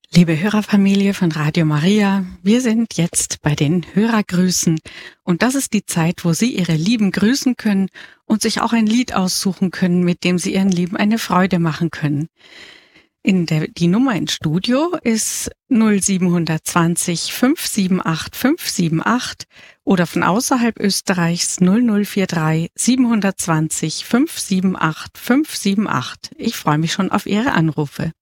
Liebe Hörerfamilie von Radio Maria, wir sind jetzt bei den Hörergrüßen und das ist die Zeit, wo Sie Ihre Lieben grüßen können und sich auch ein Lied aussuchen können, mit dem Sie Ihren Lieben eine Freude machen können. Die Nummer ins Studio ist 0720 578 578 oder von außerhalb Österreichs 0043 720 578 578. Ich freue mich schon auf Ihre Anrufe.